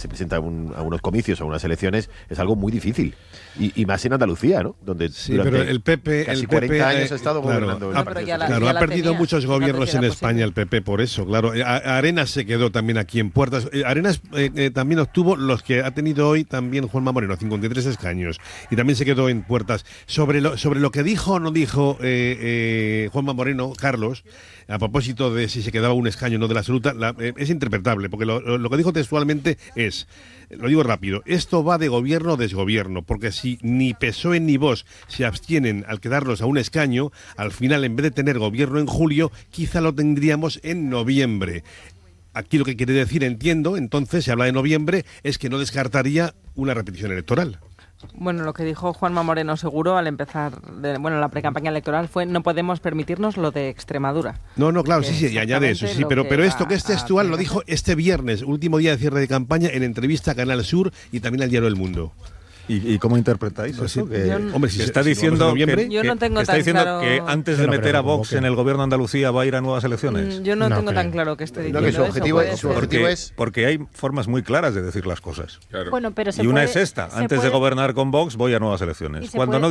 se presenta a unos comicios, a unas elecciones, es algo muy difícil. Y más en Andalucía, ¿no? Donde sí, pero el PP... casi el 40 PP, años ha estado gobernando. Ha perdido muchos gobiernos en España el PP, por eso, claro. Arenas se quedó también aquí en Puertas. Arenas también obtuvo los que ha tenido hoy también Juanma Moreno, 53 escaños. Y también se quedó en Puertas. Sobre lo que dijo o no dijo Juanma Moreno, Carlos, a propósito de si se quedaba un escaño o no de la absoluta, es interpretable, porque lo que dijo textualmente es, lo digo rápido, esto va de gobierno o desgobierno, porque si ni PSOE ni Vox se abstienen al quedarnos a un escaño, al final, en vez de tener gobierno en julio, quizá lo tendríamos en noviembre. Aquí lo que quiere decir, entiendo, entonces, se habla de noviembre, es que no descartaría una repetición electoral. Bueno, lo que dijo Juanma Moreno seguro al empezar la precampaña electoral fue: no podemos permitirnos lo de Extremadura. No, claro, sí, y añade eso, sí, pero esto que es textual lo dijo este viernes, último día de cierre de campaña, en entrevista a Canal Sur y también al Diario El Mundo. ¿Y cómo interpretáis eso? Hombre, si está diciendo que antes de meter a Vox en el gobierno de Andalucía va a ir a nuevas elecciones. Yo no tengo tan claro que esté diciendo su objetivo es... Porque hay formas muy claras de decir las cosas. Claro. Bueno, pero y una es esta: antes de gobernar con Vox voy a nuevas elecciones. Cuando no